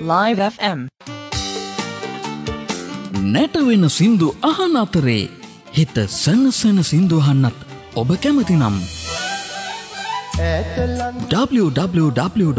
Live FM. නැටවෙන සින්දු අහන අතරේ හිත සනසන සින්දු අහන්නත් ඔබ කැමති නම් www